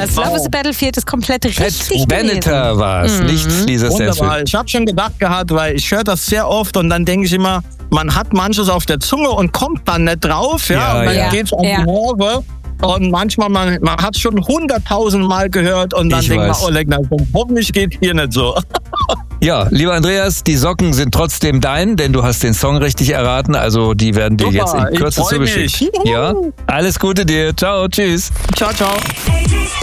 war's. Love is a Battlefield ist komplett richtig Benatar war es, nicht Lisa Wunderbar. Stansfield. Ich habe schon gedacht gehabt, weil ich höre das sehr oft und dann denke ich immer, man hat manches auf der Zunge und kommt dann nicht drauf. Ja, und dann geht's auf die Nerven. Und manchmal, man hat schon 100.000 Mal gehört und dann denkt man, oh Leckner, hoffentlich geht hier nicht so. Ja, lieber Andreas, die Socken sind trotzdem dein, denn du hast den Song richtig erraten, also die werden dir jetzt in Kürze zugeschickt. Ja, alles Gute dir. Ciao, tschüss. Ciao, ciao.